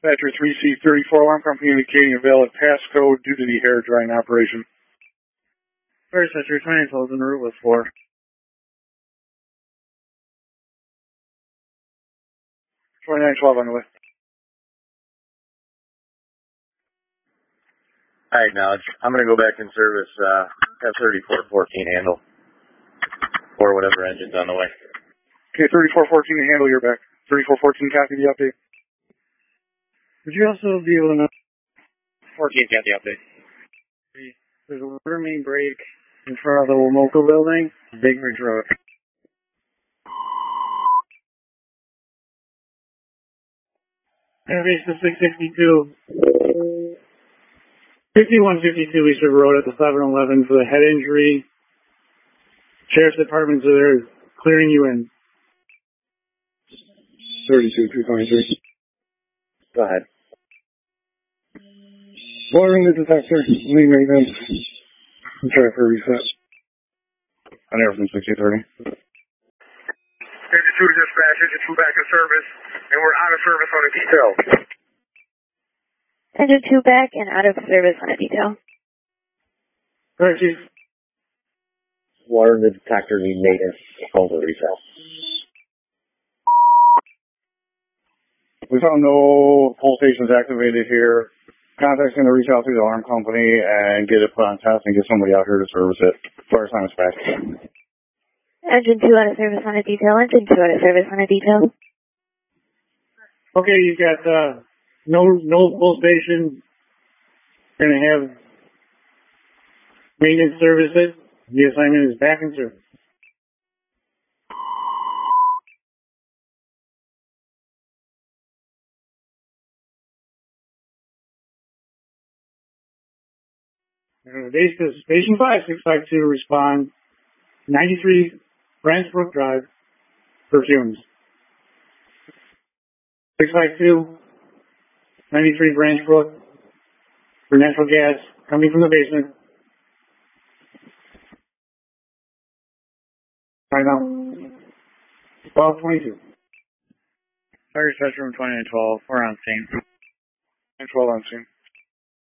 Dispatcher 3C34 alarm company indicating a valid passcode due to the hair drying operation. First, Dispatcher 2912 en route with 4. 2912 on the way. I acknowledge. I'm going to go back in service, F3414 handle. Or whatever engine's on the way. Okay, 3414 to handle, you're back. 3414, copy the update. Would you also be able to know? 14, got the update. There's a water main break in front of the local building, Big Ridge Road. Airbase to 662. 5152 East River Road at the 7-Eleven for the head injury. Sheriff's Department's there clearing you in. 32323. Go ahead. Water in the detector, lead maintenance. I'm trying for a reset. On air from 6030. 52 to dispatch, engine 2 back in service, and we're out of service on a detail. Engine 2 back and out of service on a detail. Correct, Chief. Water in the detector, need maintenance, call for reset. We found no pull stations activated here. Contact's going to reach out to the alarm company and get it put on test and get somebody out here to service it. Fire time is fast. Engine 2 out of service on a detail. Engine 2 out of service on a detail. Okay, you've got no pull station. Going to have maintenance services. The assignment is back in service. Station 5652 to respond. 93 Branch Brook Drive, Perfumes. 652, 93 Branch Brook, for natural gas coming from the basement. Right now. 1222. Fire dispatcher room 2912, we're on scene. 12 on scene.